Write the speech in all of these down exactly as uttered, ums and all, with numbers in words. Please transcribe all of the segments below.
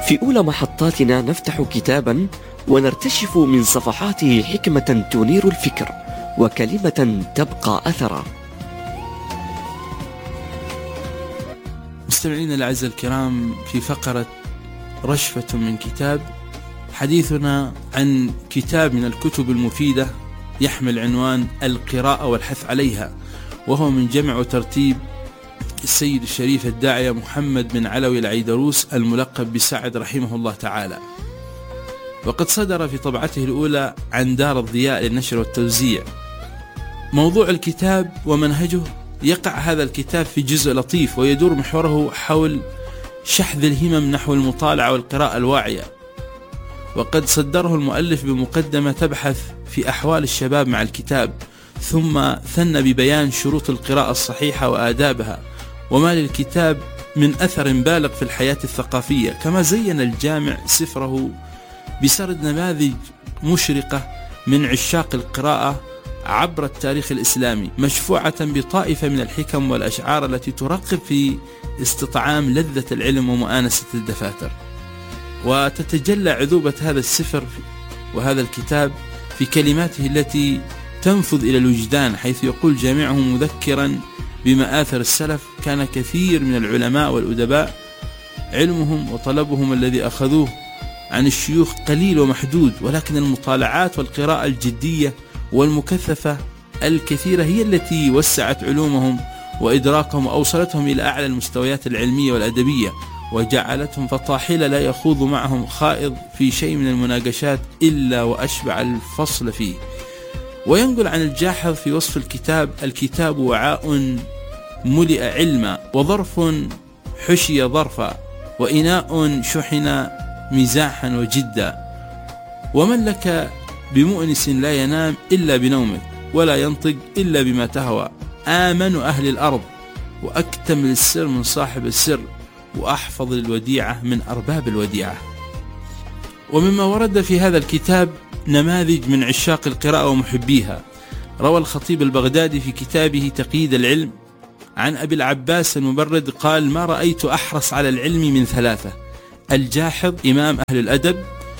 في أولى محطاتنا نفتح كتابا ونرتشف من صفحاته حكمة تنير الفكر وكلمة تبقى أثرا. مستمعينا الأعزاء الكرام، في فقرة رشفة من كتاب، حديثنا عن كتاب من الكتب المفيدة يحمل عنوان القراءة والحث عليها، وهو من جمع وترتيب السيد الشريف الداعية محمد بن علوي العيدروس الملقب بسعد رحمه الله تعالى، وقد صدر في طبعته الأولى عن دار الضياء للنشر والتوزيع. موضوع الكتاب ومنهجه: يقع هذا الكتاب في جزء لطيف ويدور محوره حول شحذ الهمم نحو المطالعة والقراءة الواعية، وقد صدره المؤلف بمقدمة تبحث في أحوال الشباب مع الكتاب، ثم ثنى ببيان شروط القراءة الصحيحة وآدابها وما للكتاب من أثر بالغ في الحياة الثقافية. كما زين الجامع سفره بسرد نماذج مشرقة من عشاق القراءة عبر التاريخ الإسلامي، مشفوعة بطائفة من الحكم والأشعار التي ترغب في استطعام لذة العلم ومؤانسة الدفاتر. وتتجلى عذوبة هذا السفر وهذا الكتاب في كلماته التي تنفذ إلى الوجدان، حيث يقول جامعه مذكرا بمآثر السلف: كان كثير من العلماء والأدباء علمهم وطلبهم الذي أخذوه عن الشيوخ قليل ومحدود، ولكن المطالعات والقراءة الجدية والمكثفة الكثيرة هي التي وسعت علومهم وإدراكهم وأوصلتهم إلى أعلى المستويات العلمية والأدبية، وجعلتهم فطاحلة لا يخوض معهم خائض في شيء من المناقشات إلا وأشبع الفصل فيه. وينقل عن الجاحظ في وصف الكتاب: الكتاب وعاء ملئ علما، وظرف حشي ظرفا، وإناء شحن مزاحا وجدا، ومن لك بمؤنس لا ينام إلا بنومك، ولا ينطق إلا بما تهوى، آمن أهل الأرض، وأكتمل السر من صاحب السر، وأحفظ الوديعة من أرباب الوديعة. ومما ورد في هذا الكتاب نماذج من عشاق القراءة ومحبيها. روى الخطيب البغدادي في كتابه تقييد العلم عن أبي العباس المبرد قال: ما رأيت أحرص على العلم من ثلاثة: الجاحظ إمام أهل الأدب،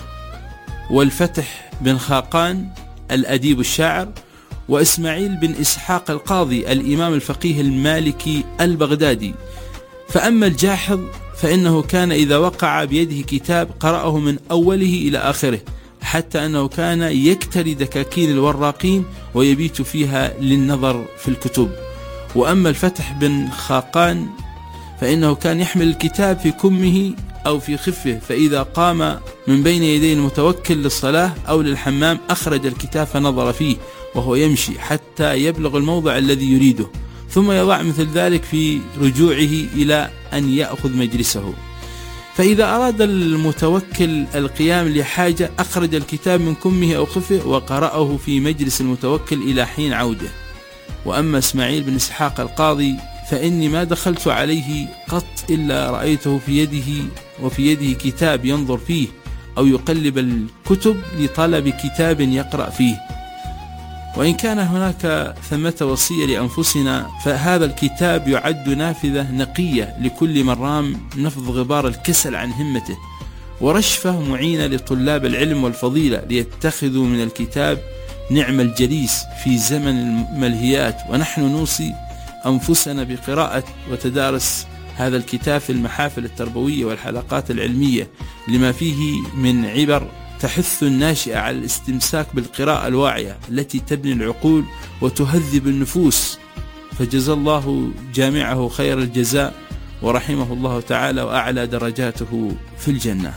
والفتح بن خاقان الأديب الشاعر، وإسماعيل بن إسحاق القاضي الإمام الفقيه المالكي البغدادي. فأما الجاحظ فإنه كان إذا وقع بيده كتاب قرأه من أوله إلى آخره، حتى أنه كان يكتري دكاكين الوراقين ويبيت فيها للنظر في الكتب. وأما الفتح بن خاقان فإنه كان يحمل الكتاب في كمه أو في خفه، فإذا قام من بين يدي المتوكل للصلاة أو للحمام أخرج الكتاب فنظر فيه وهو يمشي حتى يبلغ الموضع الذي يريده، ثم يضع مثل ذلك في رجوعه إلى أن يأخذ مجلسه. فإذا أراد المتوكل القيام لحاجة أخرج الكتاب من كمه أو خفه وقرأه في مجلس المتوكل إلى حين عوده. وأما إسماعيل بن إسحاق القاضي فإني ما دخلت عليه قط إلا رأيته في يده وفي يده كتاب ينظر فيه أو يقلب الكتب لطلب كتاب يقرأ فيه. وإن كان هناك ثمة وصية لأنفسنا، فهذا الكتاب يعد نافذة نقية لكل من رام نفض غبار الكسل عن همته، ورشفة معينة لطلاب العلم والفضيلة ليتخذوا من الكتاب نعم الجليس في زمن الملهيات. ونحن نوصي أنفسنا بقراءة وتدارس هذا الكتاب في المحافل التربوية والحلقات العلمية، لما فيه من عبر تحث الناشئة على الاستمساك بالقراءة الواعية التي تبني العقول وتهذب النفوس. فجزا الله جامعه خير الجزاء، ورحمه الله تعالى وأعلى درجاته في الجنة.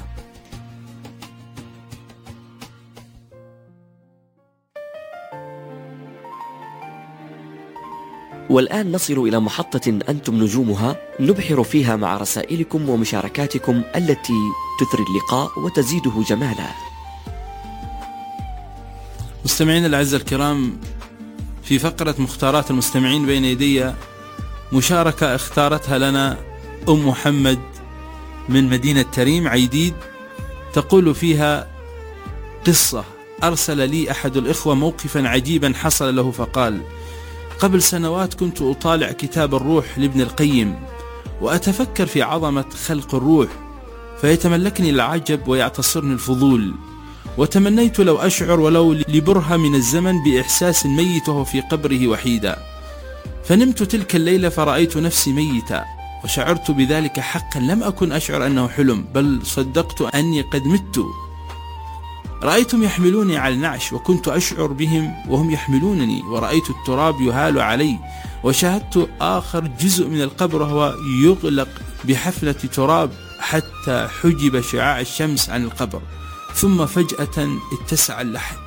والآن نصل إلى محطة أنتم نجومها، نبحر فيها مع رسائلكم ومشاركاتكم التي تثري اللقاء وتزيده جمالا. مستمعين الأعزاء الكرام، في فقرة مختارات المستمعين بين يدي مشاركة اختارتها لنا أم محمد من مدينة تريم عيديد، تقول فيها: قصة أرسل لي أحد الإخوة موقفا عجيبا حصل له، فقال: قبل سنوات كنت أطالع كتاب الروح لابن القيم وأتفكر في عظمة خلق الروح فيتملكني العجب ويعتصرني الفضول، وتمنيت لو أشعر ولو لبرهة من الزمن بإحساس ميت وهو في قبره وحيدا. فنمت تلك الليلة فرأيت نفسي ميتا، وشعرت بذلك حقا، لم أكن أشعر أنه حلم، بل صدقت أني قد مت. رأيتهم يحملوني على النعش، وكنت أشعر بهم وهم يحملونني، ورأيت التراب يهال علي، وشاهدت آخر جزء من القبر وهو يغلق بحفلة تراب حتى حجب شعاع الشمس عن القبر، ثم فجأة اتسع اللحد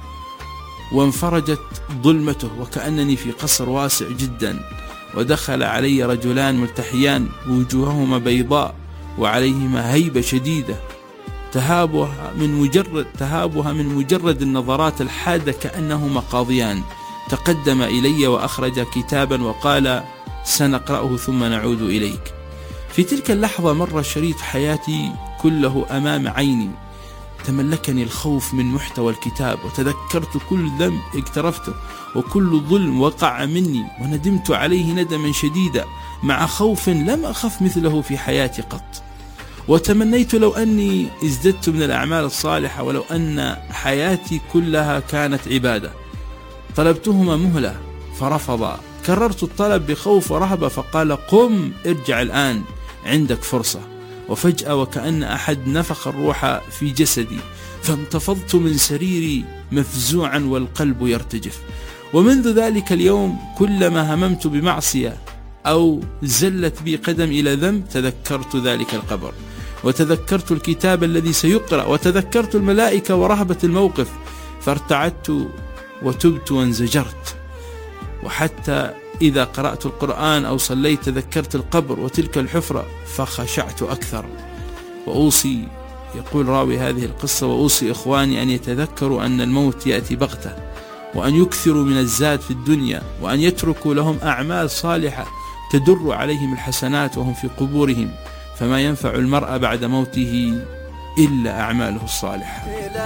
وانفرجت ظلمته وكأنني في قصر واسع جدا، ودخل علي رجلان ملتحيان وجوههما بيضاء وعليهما هيبة شديدة تهابها من مجرد تهابها من مجرد النظرات الحادة كأنهما قاضيان. تقدم إلي وأخرج كتابا وقال: سنقرأه ثم نعود إليك. في تلك اللحظة مر شريط حياتي كله أمام عيني، تملكني الخوف من محتوى الكتاب، وتذكرت كل ذنب اقترفته وكل ظلم وقع مني، وندمت عليه ندما شديدا مع خوف لم أخف مثله في حياتي قط. وتمنيت لو أني ازددت من الأعمال الصالحة، ولو أن حياتي كلها كانت عبادة. طلبتهما مهلة فرفضا، كررت الطلب بخوف ورهبة فقال: قم ارجع الآن عندك فرصة. وفجأة وكأن أحد نفخ الروح في جسدي، فانتفضت من سريري مفزوعا والقلب يرتجف. ومنذ ذلك اليوم كلما هممت بمعصية أو زلت بي قدم إلى ذنب تذكرت ذلك القبر، وتذكرت الكتاب الذي سيقرأ، وتذكرت الملائكة ورهبة الموقف، فارتعدت وتبت وانزجرت. وحتى إذا قرأت القرآن أو صليت تذكرت القبر وتلك الحفرة فخشعت أكثر. وأوصي، يقول راوي هذه القصة، وأوصي إخواني أن يتذكروا أن الموت يأتي بغتة، وأن يكثروا من الزاد في الدنيا، وأن يتركوا لهم أعمال صالحة تدر عليهم الحسنات وهم في قبورهم، فما ينفع المرء بعد موته إلا أعماله الصالحة.